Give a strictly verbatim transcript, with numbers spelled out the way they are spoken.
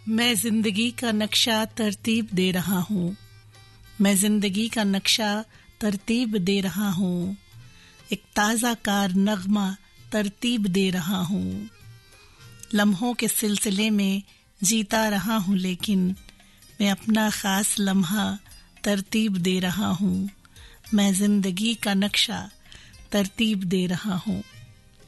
मैं जिंदगी का नक्शा तरतीब दे रहा हूँ, मैं जिंदगी का नक्शा तरतीब दे रहा हूँ, एक ताज़ा कार नगमा तरतीब दे रहा हूँ। लम्हों के सिलसिले में जीता रहा हूँ, लेकिन मैं अपना ख़ास लम्हा तरतीब दे रहा हूँ। मैं जिंदगी का नक्शा तरतीब दे रहा हूँ।